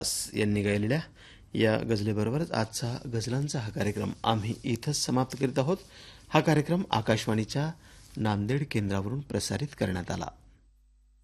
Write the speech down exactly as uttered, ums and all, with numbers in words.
यांनी गायलेल्या या गझलेबरोबरच आजचा गझलांचा हा कार्यक्रम आम्ही इथंच समाप्त करीत आहोत. हा कार्यक्रम आकाशवाणीच्या नांदेड केंद्रावरून प्रसारित करण्यात आला.